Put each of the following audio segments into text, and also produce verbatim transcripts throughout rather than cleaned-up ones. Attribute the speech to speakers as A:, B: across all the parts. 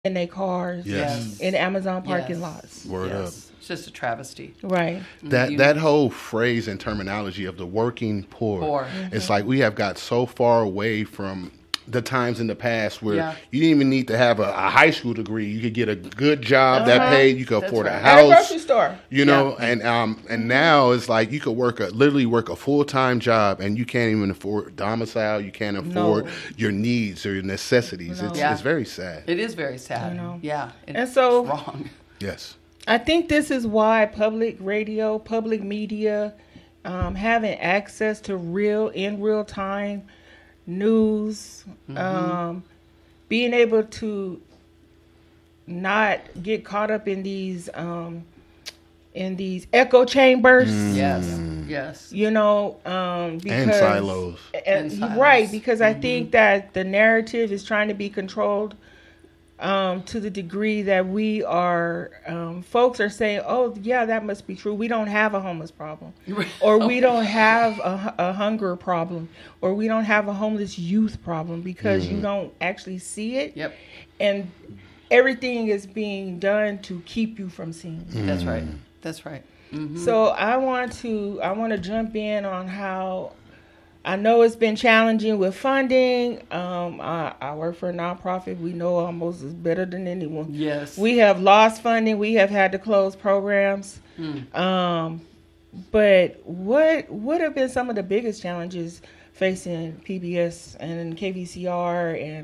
A: in their cars,
B: Yes.
A: in Amazon parking
C: Yes.
A: lots.
B: Word
C: yes.
B: up.
C: It's just a travesty.
A: Right.
B: That
C: You-
B: that whole phrase and terminology of the working poor,
C: Poor.
B: it's like we have got so far away from the times in the past where
C: Yeah.
B: you didn't even need to have a, a high school degree. You could get a good job that
A: Uh-huh.
B: paid. You could
C: That's
B: afford
C: right.
B: a
A: At a
B: house.
A: grocery store.
B: You know, and um, and now it's like you could work a literally work a full time job, and you can't even afford domicile. You can't afford
A: No.
B: your needs or your necessities.
A: No.
B: It's
C: Yeah.
B: it's very sad.
C: It is very sad.
A: You know.
C: Yeah. It's
A: And so-
C: wrong.
B: Yes.
A: I think this is why public radio, public media, um, having access to real, in real time news, um, being able to not get caught up in these um, in these echo chambers.
C: Yes. Yes.
A: You know, um, because,
B: And silos.
A: and-
C: And silos.
A: right? Because I think that the narrative is trying to be controlled um, to the degree that we are. Um, folks are saying, "Oh, yeah, that must be true. We don't have a homeless problem, or we don't have a, hu- a hunger problem, or we don't have a homeless youth problem," because you don't actually see it,
C: Yep.
A: and everything is being done to keep you from seeing it.
C: That's right. That's right. Mm-hmm.
A: So I want to I want to jump in on how I know it's been challenging with funding. Um, I, I work for a nonprofit. We know almost as better than anyone.
C: Yes.
A: We have lost funding. We have had to close programs.
C: Mm.
A: Um, but what what have been some of the biggest challenges facing P B S and K V C R and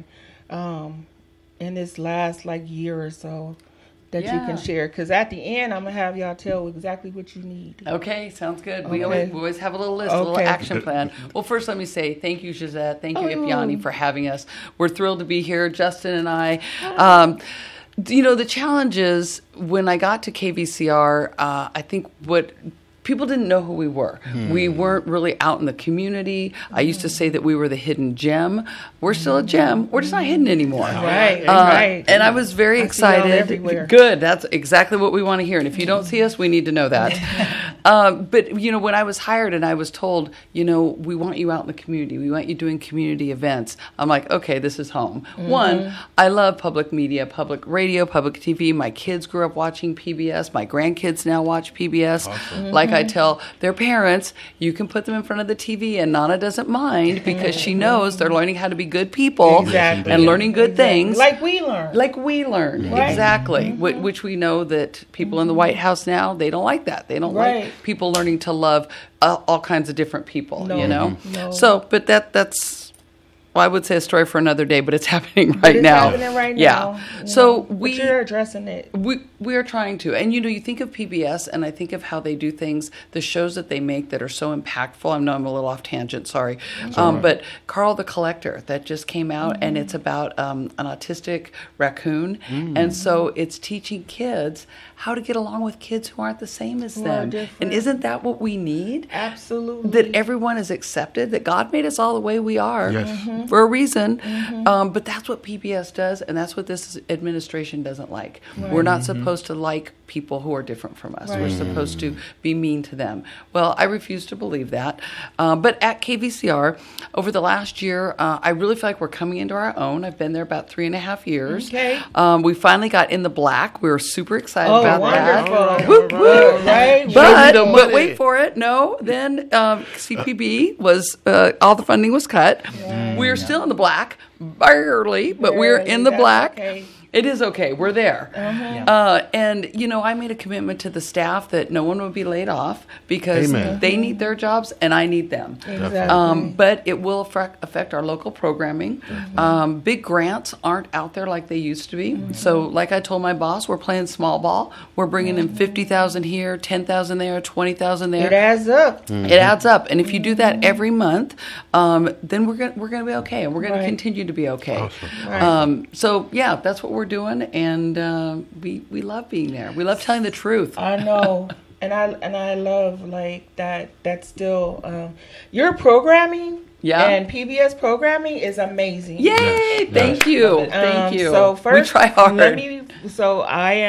A: um, in this last like year or so that you
C: Yeah.
A: can share? Because at the end, I'm gonna have y'all tell exactly what you need.
C: Okay, sounds good. We
A: Okay.
C: always we always have a little list, a little
A: Okay.
C: action plan. Well, first let me say thank you, Gisette. Thank you,
A: Oh.
C: Ifyani, for having us. We're thrilled to be here, Justin and I. Um, you know, the challenge is when I got to K V C R, uh, I think what people didn't know who we were. We weren't really out in the community. I used to say that we were the hidden gem. We're still a gem. We're just not hidden anymore.
A: Right,
C: Uh,
A: right.
C: And I was very
A: I see y'all
C: excited.
A: everywhere.
C: Good. That's exactly what we want to hear. And if you don't see us, we need to know that. um, but, you know, when I was hired and I was told, you know, we want you out in the community. We want you doing community events. I'm like, okay, this is home.
A: Mm-hmm.
C: One, I love public media, public radio, public T V. My kids grew up watching P B S. My grandkids now watch P B S. Like I tell their parents, you can put them in front of the T V and Nana doesn't mind because she knows they're learning how to be good people
A: Exactly.
C: and learning good things.
A: Like we learned.
C: Like we learned,
A: Right.
C: exactly. Wh- Which we know that people in the White House now, they don't like that. They don't
A: Right.
C: like people learning to love uh, all kinds of different people,
A: No.
C: you know?
A: No.
C: So, but that that's, well, I would say a story for another day, but it's happening right
A: But it's
C: now.
A: happening right
C: yeah.
A: now. you
C: So
A: know, but
C: we
A: you're addressing it.
C: we we are trying to, and you know, you think of P B S, and I think of how they do things, the shows that they make that are so impactful. I know I'm a little off tangent, sorry, um, but Carl the Collector that just came out,
A: Mm-hmm.
C: and it's about um, an autistic raccoon, and so it's teaching kids how to get along with kids who aren't the same as
A: Who are
C: them.
A: different.
C: And isn't that what we need?
A: Absolutely.
C: That everyone is accepted, that God made us all the way we are
B: Yes.
A: Mm-hmm.
C: for a reason. Um, but that's what P B S does, and that's what this administration doesn't like. We're not supposed to like people who are different from us. We're
A: Right.
C: supposed to be mean to them. Well, I refuse to believe that. Um, but at K V C R, over the last year, uh, I really feel like we're coming into our own. I've been there about three and a half years.
A: Okay.
C: Um, we finally got in the black. We were super excited
A: Oh,
C: about
A: wonderful.
C: that.
A: Whoop, whoop. Right?
C: But,
B: the
C: but
B: money.
C: wait for it. No, then um, C P B was uh, all the funding was cut. We're still in the black, barely, but we're
A: Barely.
C: in the
A: That's
C: black.
A: okay.
C: It is okay. We're there.
A: Uh-huh.
C: Uh, and, you know, I made a commitment to the staff that no one would be laid off because
B: Amen.
C: they need their jobs and I need them.
A: Exactly.
C: Um, but it will affect, affect our local programming.
A: Mm-hmm.
C: Um, big grants aren't out there like they used to be.
A: Mm-hmm.
C: So, like I told my boss, we're playing small ball. We're bringing in fifty thousand here, ten thousand there, twenty thousand there.
A: It adds up.
C: It adds up, and if you do that every month, um, then we're gonna we're gonna be okay, and we're gonna
A: Right.
C: continue to be okay.
B: Awesome.
A: Right.
C: Um, so yeah, that's what we're doing, and uh, we we love being there. We love telling the truth.
A: I know. And I and I love like that that's still um, your programming
C: Yeah.
A: and P B S programming is amazing.
C: Yay! Thank
B: Yes.
C: you,
A: Um,
C: thank you.
A: So first,
C: we try hard.
A: Let me, so I am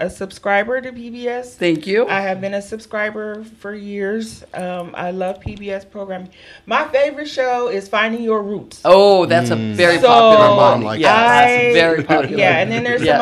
A: a subscriber to P B S.
C: Thank you.
A: I have been a subscriber for years. Um, I love P B S programming. My favorite show is Finding Your Roots.
C: Oh, that's a very
A: So,
C: popular
B: My mom
C: one.
B: likes
C: Yes,
A: that.
C: very popular.
A: Yeah, and then there's
C: Yeah.